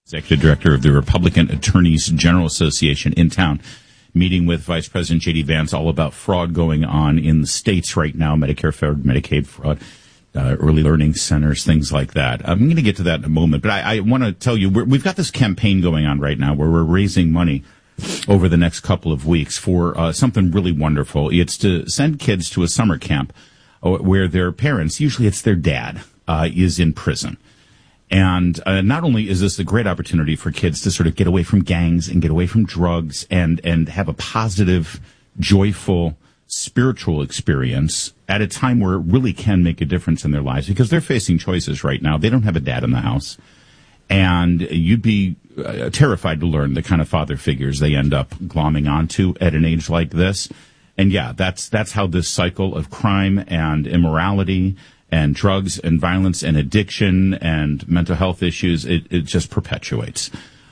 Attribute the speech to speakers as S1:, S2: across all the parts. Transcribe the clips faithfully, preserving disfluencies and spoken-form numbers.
S1: Executive Director of the Republican Attorneys General Association in town, meeting with Vice President J D. Vance all about fraud going on in the states right now, Medicare fraud, Medicaid fraud, uh, early learning centers, things like that. I'm going to get to that in a moment, but I, I want to tell you, we're, we've got this campaign going on right now where we're raising money over the next couple of weeks for uh, something really wonderful. It's to send kids to a summer camp where their parents, usually it's their dad, uh, is in prison. And uh, not only is this a great opportunity for kids to sort of get away from gangs and get away from drugs and, and have a positive, joyful, spiritual experience at a time where it really can make a difference in their lives, because they're facing choices right now. They don't have a dad in the house. And you'd be uh, terrified to learn the kind of father figures they end up glomming onto at an age like this. And yeah, that's that's how this cycle of crime and immorality and drugs and violence and addiction and mental health issues, it, it just perpetuates.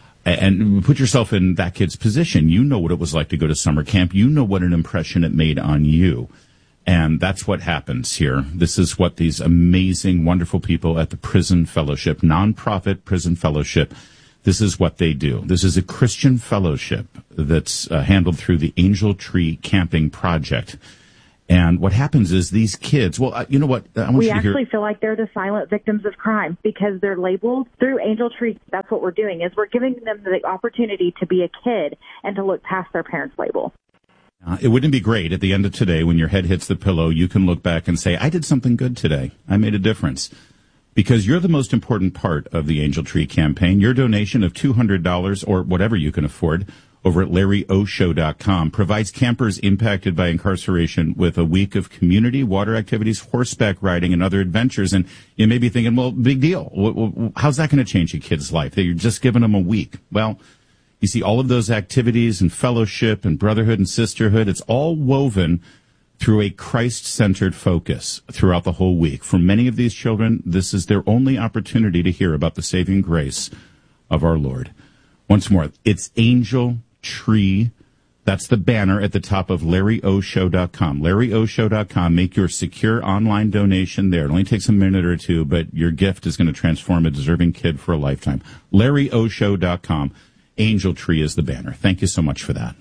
S1: And put yourself in that kid's position. You know what it was like to go to summer camp. You know what an impression it made on you. And that's what happens here. This is what these amazing, wonderful people at the Prison Fellowship, nonprofit Prison Fellowship, this is what they do. This is a Christian fellowship that's uh, handled through the Angel Tree Camping Project. And what happens is these kids, well, uh, you know what? I want
S2: we
S1: you to hear.
S2: actually feel like they're the silent victims of crime because they're labeled through Angel Tree. That's what we're doing, is we're giving them the opportunity to be a kid and to look past their parents' label.
S1: Uh, it wouldn't be great at the end of today when your head hits the pillow, you can look back and say, I did something good today. I made a difference. Because you're the most important part of the Angel Tree campaign. Your donation of two hundred dollars or whatever you can afford over at larry o show dot com provides campers impacted by incarceration with a week of community water activities, horseback riding, and other adventures. And you may be thinking, well, big deal. How's that going to change a kid's life? You're just giving them a week. Well, you see, all of those activities and fellowship and brotherhood and sisterhood, it's all woven through a Christ-centered focus throughout the whole week. For many of these children, this is their only opportunity to hear about the saving grace of our Lord. Once more, it's Angel Tree. That's the banner at the top of larry o show dot com. larry o show dot com. Make your secure online donation there. It only takes a minute or two, but your gift is going to transform a deserving kid for a lifetime. larry o show dot com. Angel Tree is the banner. Thank you so much for that.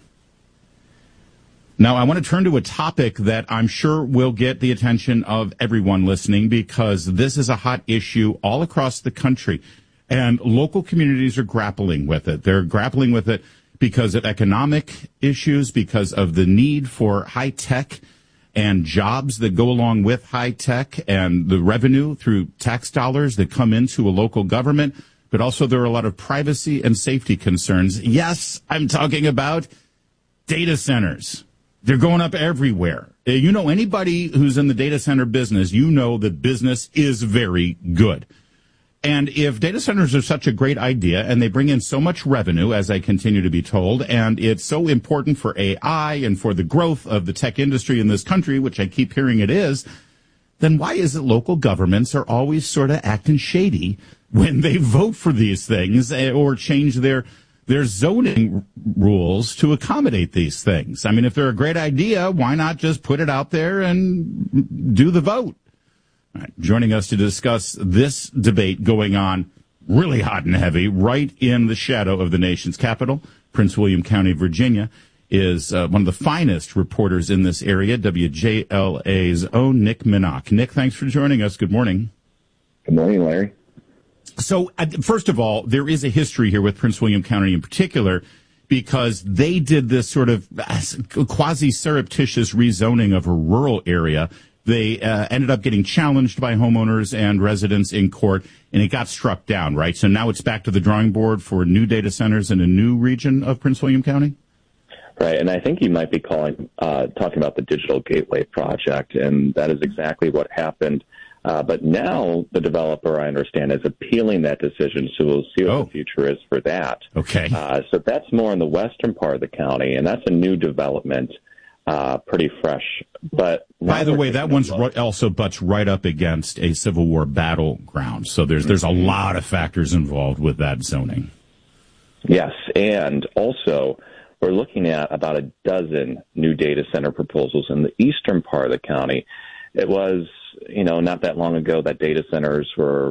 S1: Now, I want to turn to a topic that I'm sure will get the attention of everyone listening, because this is a hot issue all across the country, and local communities are grappling with it. They're grappling with it because of economic issues, because of the need for high tech and jobs that go along with high tech and the revenue through tax dollars that come into a local government. But also there are a lot of privacy and safety concerns. Yes, I'm talking about data centers. They're going up everywhere. You know, anybody who's in the data center business, you know that business is very good. And if data centers are such a great idea and they bring in so much revenue, as I continue to be told, and it's so important for A I and for the growth of the tech industry in this country, which I keep hearing it is, then why is it local governments are always sort of acting shady when they vote for these things or change their their zoning rules to accommodate these things? I mean, if they're a great idea, why not just put it out there and do the vote? All right, joining us to discuss this debate going on really hot and heavy right in the shadow of the nation's capital, Prince William County, Virginia, is uh, one of the finest reporters in this area, W J L A's own Nick Minnock. Nick, thanks for joining us. Good morning.
S3: Good morning, Larry.
S1: So, uh, first of all, there is a history here with Prince William County in particular, because they did this sort of quasi-surreptitious rezoning of a rural area. They uh, ended up getting challenged by homeowners and residents in court, and it got struck down, right? So now it's back to the drawing board for new data centers in a new region of Prince William County?
S3: Right, and I think you might be calling, uh, talking about the Digital Gateway Project, and that is exactly what happened. Uh, but now the developer, I understand, is appealing that decision, so we'll see what
S1: oh.
S3: the future is for that.
S1: Okay.
S3: Uh, so that's more in the western part of the county, and that's a new development, uh, pretty fresh. But
S1: by the way, that one's right, also butts right up against a Civil War battleground, so there's there's a lot of factors involved with that zoning.
S3: Yes, and also we're looking at about a dozen new data center proposals in the eastern part of the county. It was, you know, not that long ago that data centers were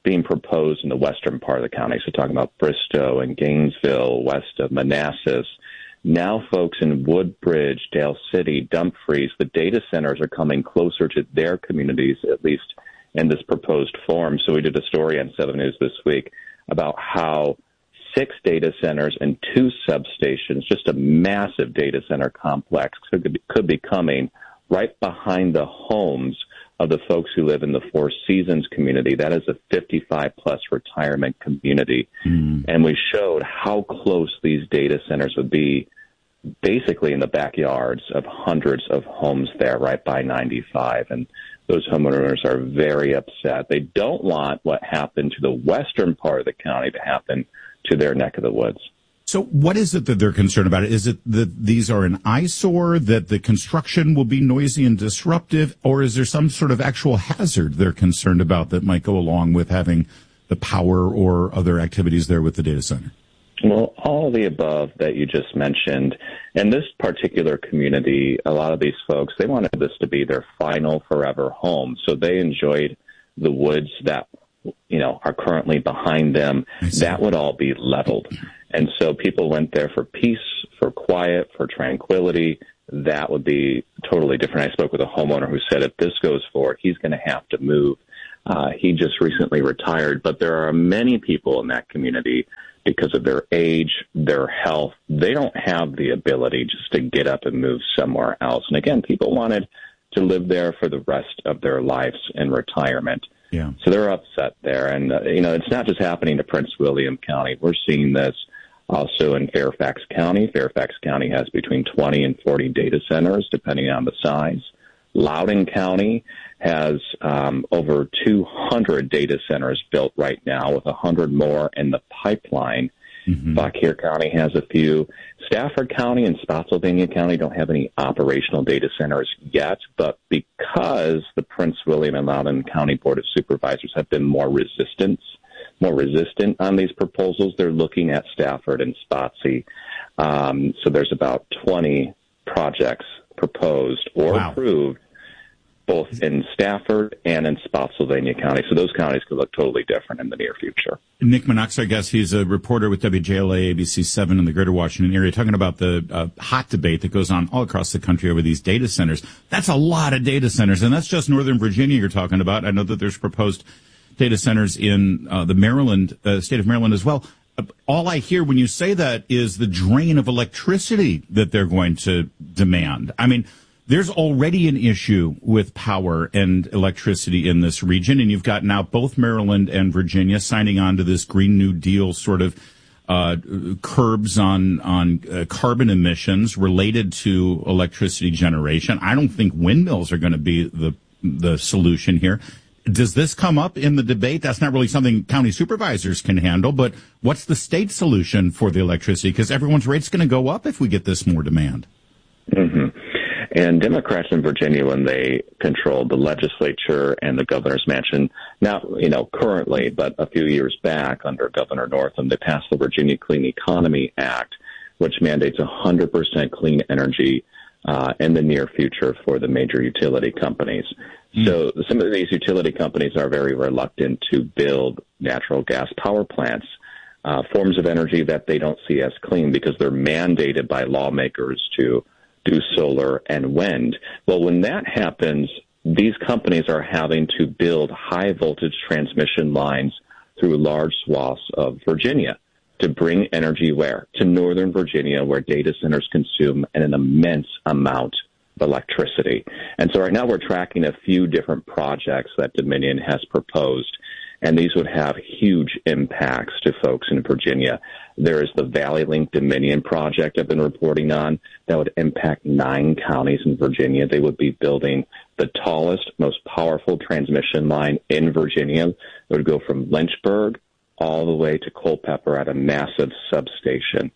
S3: being proposed in the western part of the county. So talking about Bristow and Gainesville, west of Manassas. Now folks in Woodbridge, Dale City, Dumfries, the data centers are coming closer to their communities, at least in this proposed form. So we did a story on seven News this week about how six data centers and two substations, just a massive data center complex, could, could be coming right behind the homes of the folks who live in the Four Seasons community. That is a fifty-five plus retirement community. Mm. And we showed how close these data centers would be, basically in the backyards of hundreds of homes there right by ninety-five. And those homeowners are very upset. They don't want what happened to the western part of the county to happen to their neck of the woods.
S1: So what is it that they're concerned about? Is it that these are an eyesore, that the construction will be noisy and disruptive, or is there some sort of actual hazard they're concerned about that might go along with having the power or other activities there with the data center?
S3: Well, all of the above that you just mentioned. In this particular community, a lot of these folks, they wanted this to be their final forever home. So they enjoyed the woods that, you know, are currently behind them. That would all be leveled. And so people went there for peace, for quiet, for tranquility. That would be totally different. I spoke with a homeowner who said if this goes forward, he's going to have to move. Uh, he just recently retired, but there are many people in that community, because of their age, their health, they don't have the ability just to get up and move somewhere else. And again, people wanted to live there for the rest of their lives in retirement.
S1: Yeah.
S3: So they're upset there. And, uh, you know, it's not just happening to Prince William County. We're seeing this also in Fairfax County. Fairfax County has between twenty and forty data centers, depending on the size. Loudoun County has um, over two hundred data centers built right now, with one hundred more in the pipeline. Mm-hmm. Fauquier County has a few. Stafford County and Spotsylvania County don't have any operational data centers yet, but because the Prince William and Loudoun County Board of Supervisors have been more resistant, more resistant on these proposals, they're looking at Stafford and Spotsy. Um, so there's about twenty projects proposed or wow. approved, both in Stafford and in Spotsylvania County. So those counties could look totally different in the near future.
S1: Nick Minox, I guess he's a reporter with W J L A A B C seven in the greater Washington area, talking about the uh, hot debate that goes on all across the country over these data centers. That's a lot of data centers, and that's just Northern Virginia you're talking about. I know that there's proposed data centers in uh, the Maryland, uh, state of Maryland as well. Uh, all I hear when you say that is the drain of electricity that they're going to demand. I mean, there's already an issue with power and electricity in this region, and you've got now both Maryland and Virginia signing on to this Green New Deal sort of uh curbs on on uh, carbon emissions related to electricity generation. I don't think windmills are going to be the the solution here. Does this come up in the debate? That's not really something county supervisors can handle, but what's the state solution for the electricity? Because everyone's rate's going to go up if we get this more demand.
S3: Mm-hmm. And Democrats in Virginia, when they controlled the legislature and the governor's mansion, not, you know, currently, but a few years back under Governor Northam, they passed the Virginia Clean Economy Act, which mandates one hundred percent clean energy uh, in the near future for the major utility companies. Mm. So some of these utility companies are very reluctant to build natural gas power plants, uh, forms of energy that they don't see as clean because they're mandated by lawmakers to do solar and wind. Well, when that happens, these companies are having to build high voltage transmission lines through large swaths of Virginia to bring energy where? To Northern Virginia, where data centers consume an immense amount of electricity. And so right now we're tracking a few different projects that Dominion has proposed, and these would have huge impacts to folks in Virginia. There is the Valley Link Dominion project I've been reporting on that would impact nine counties in Virginia. They would be building the tallest, most powerful transmission line in Virginia. It would go from Lynchburg all the way to Culpeper at a massive substation.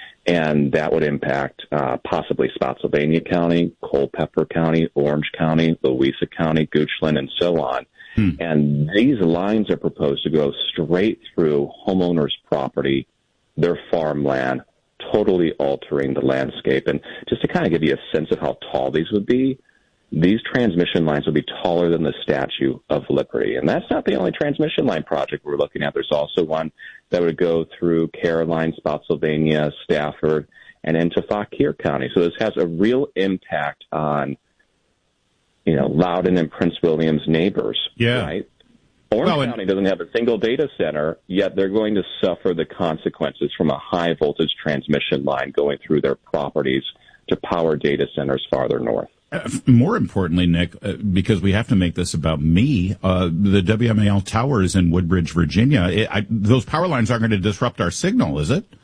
S3: And that would impact uh, possibly Spotsylvania County, Culpeper County, Orange County, Louisa County, Goochland, and so on. Hmm. And these lines are proposed to go straight through homeowners' property, their farmland, totally altering the landscape. And just to kind of give you a sense of how tall these would be, these transmission lines will be taller than the Statue of Liberty. And that's not the only transmission line project we're looking at. There's also one that would go through Caroline, Spotsylvania, Stafford, and into Fauquier County. So this has a real impact on, you know, Loudoun and Prince William's neighbors,
S1: yeah.
S3: right? Orange
S1: well,
S3: County doesn't have a single data center, yet they're going to suffer the consequences from a high-voltage transmission line going through their properties to power data centers farther north.
S1: Uh, more importantly, Nick, uh, because we have to make this about me, uh, the W M A L towers in Woodbridge, Virginia, it, I, those power lines aren't going to disrupt our signal, is it?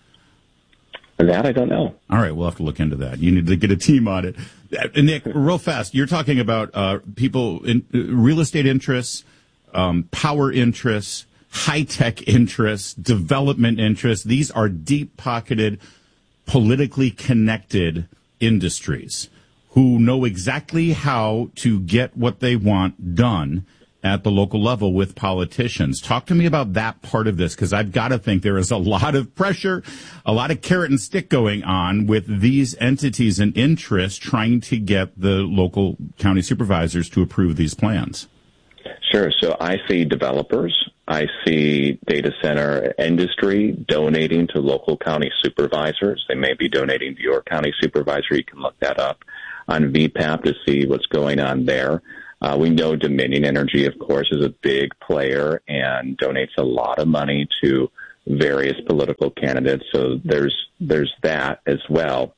S3: That I don't know.
S1: All right, we'll have to look into that. You need to get a team on it. Uh, Nick, real fast, you're talking about uh, people, in uh, real estate interests, um, power interests, high-tech interests, development interests. These are deep-pocketed, politically connected industries who know exactly how to get what they want done at the local level with politicians. Talk to me about that part of this, because I've got to think there is a lot of pressure, a lot of carrot and stick going on with these entities and interests trying to get the local county supervisors to approve these plans.
S3: Sure. So I see developers. I see data center industry donating to local county supervisors. They may be donating to your county supervisor. You can look that up on V PAP to see what's going on there. Uh, we know Dominion Energy, of course, is a big player and donates a lot of money to various political candidates. So there's there's that as well.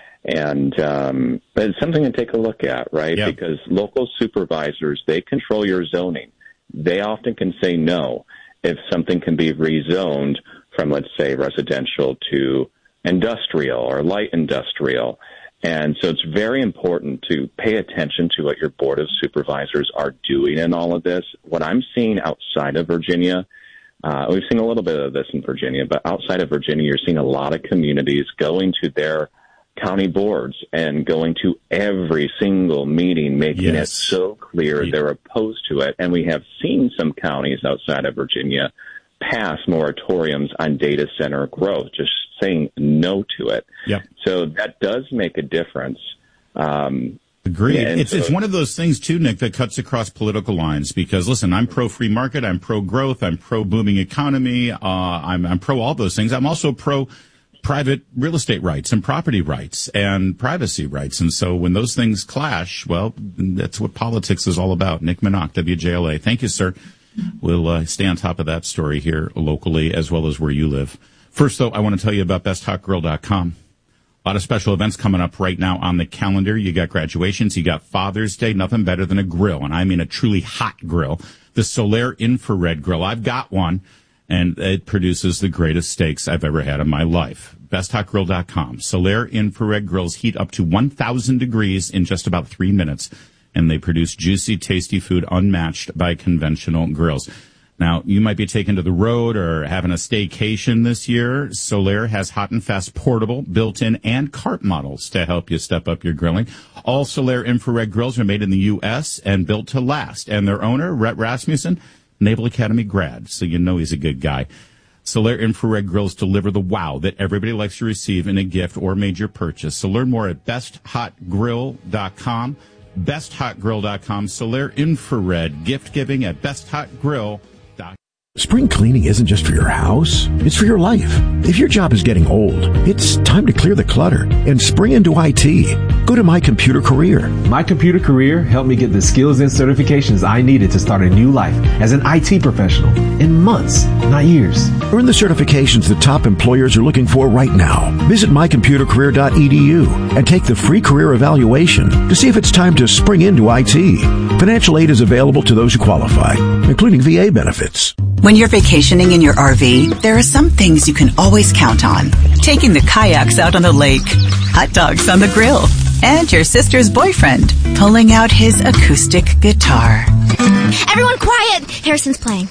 S3: And um, it's something to take a look at, right?
S1: Yeah.
S3: Because local supervisors, they control your zoning. They often can say no if something can be rezoned from, let's say, residential to industrial or light industrial. And so it's very important to pay attention to what your Board of Supervisors are doing in all of this. What I'm seeing outside of Virginia, uh, we've seen a little bit of this in Virginia, but outside of Virginia, you're seeing a lot of communities going to their county boards and going to every single meeting, making
S1: yes.
S3: it so clear
S1: yeah.
S3: they're opposed to it. And we have seen some counties outside of Virginia pass moratoriums on data center growth, just saying no to it.
S1: Yep.
S3: So that does make a difference. Um,
S1: Agreed.
S3: Yeah,
S1: it's
S3: so,
S1: it's one of those things, too, Nick, that cuts across political lines because, listen, I'm pro-free market, I'm pro-growth, I'm pro-booming economy, uh, I'm, I'm pro all those things. I'm also pro private real estate rights and property rights and privacy rights. And so when those things clash, well, that's what politics is all about. Nick Minock, W J L A. Thank you, sir. We'll uh, stay on top of that story here locally as well as where you live. First, though, I want to tell you about best hot grill dot com. A lot of special events coming up right now on the calendar. You got graduations, you got Father's Day, nothing better than a grill, and I mean a truly hot grill. The Solaire Infrared Grill. I've got one, and it produces the greatest steaks I've ever had in my life. best hot grill dot com. Solaire Infrared Grills heat up to one thousand degrees in just about three minutes, and they produce juicy, tasty food unmatched by conventional grills. Now, you might be taking to the road or having a staycation this year. Solaire has hot and fast portable, built-in, and cart models to help you step up your grilling. All Solaire infrared grills are made in the U S and built to last. And their owner, Rhett Rasmussen, Naval Academy grad, so you know he's a good guy. Solaire infrared grills deliver the wow that everybody likes to receive in a gift or major purchase. So learn more at best hot grill dot com. best hot grill dot com. Solaire infrared gift giving at best hot grill dot com.
S4: Spring cleaning isn't just for your house, it's for your life. If your job is getting old, it's time to clear the clutter and spring into I T. Go to My Computer Career.
S5: My Computer Career helped me get the skills and certifications I needed to start a new life as an I T professional in months, not years.
S4: Earn the certifications the top employers are looking for right now. Visit my computer career dot e d u and take the free career evaluation to see if it's time to spring into I T. Financial aid is available to those who qualify, including V A benefits.
S6: When you're vacationing in your R V, there are some things you can always count on. Taking the kayaks out on the lake, hot dogs on the grill, and your sister's boyfriend pulling out his acoustic guitar.
S7: Everyone quiet! Harrison's playing.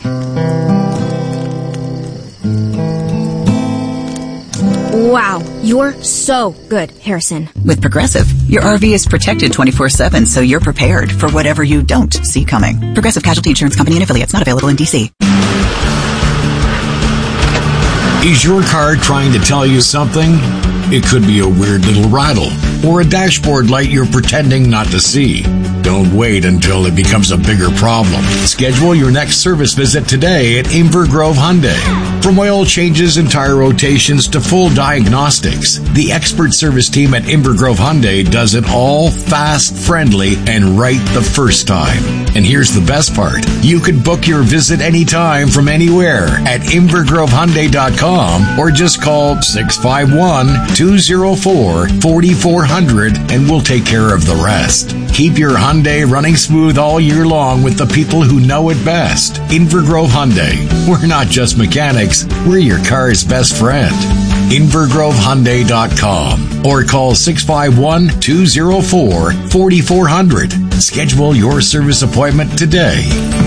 S7: Wow, you're so good, Harrison.
S6: With Progressive, your R V is protected twenty-four seven, so you're prepared for whatever you don't see coming. Progressive Casualty Insurance Company and affiliates, not available in D C.
S8: Is your car trying to tell you something? It could be a weird little rattle or a dashboard light you're pretending not to see. Don't wait until it becomes a bigger problem. Schedule your next service visit today at Inver Grove Hyundai. From oil changes and tire rotations to full diagnostics, the expert service team at Inver Grove Hyundai does it all fast, friendly, and right the first time. And here's the best part. You can book your visit anytime from anywhere at inver grove hyundai dot com or just call six five one, two oh four, four four zero zero and we'll take care of the rest. Keep your Hyundai running smooth all year long with the people who know it best. Inver Grove Hyundai. We're not just mechanics, we're your car's best friend. inver grove hyundai dot com or call six five one, two oh four, four four zero zero. Schedule your service appointment today.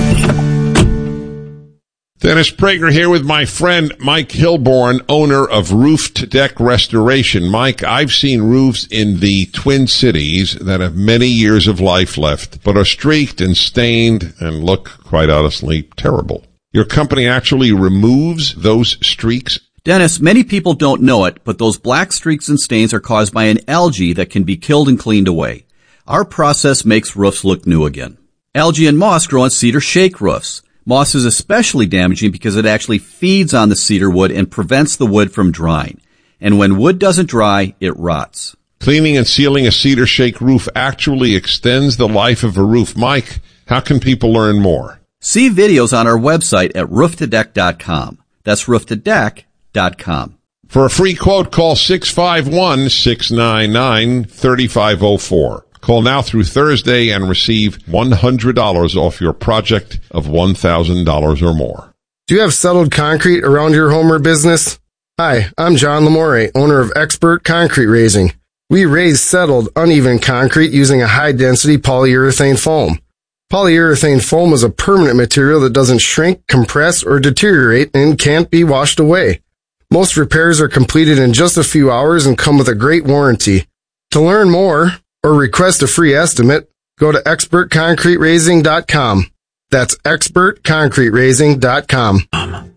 S9: Dennis Prager here with my friend Mike Hilborn, owner of Roof to Deck Restoration. Mike, I've seen roofs in the Twin Cities that have many years of life left, but are streaked and stained and look, quite honestly, terrible. Your company actually removes those streaks?
S10: Dennis, many people don't know it, but those black streaks and stains are caused by an algae that can be killed and cleaned away. Our process makes roofs look new again. Algae and moss grow on cedar shake roofs. Moss is especially damaging because it actually feeds on the cedar wood and prevents the wood from drying. And when wood doesn't dry, it rots.
S9: Cleaning and sealing a cedar shake roof actually extends the life of a roof. Mike, how can people learn more?
S10: See videos on our website at roof to deck dot com. That's roof to deck dot com.
S9: For a free quote, call six five one, six nine nine, three five zero four. Call now through Thursday and receive one hundred dollars off your project of one thousand dollars or more.
S11: Do you have settled concrete around your home or business? Hi, I'm John Lamore, owner of Expert Concrete Raising. We raise settled, uneven concrete using a high-density polyurethane foam. Polyurethane foam is a permanent material that doesn't shrink, compress, or deteriorate and can't be washed away. Most repairs are completed in just a few hours and come with a great warranty. To learn more or request a free estimate, go to expert concrete raising dot com. That's expert concrete raising dot com.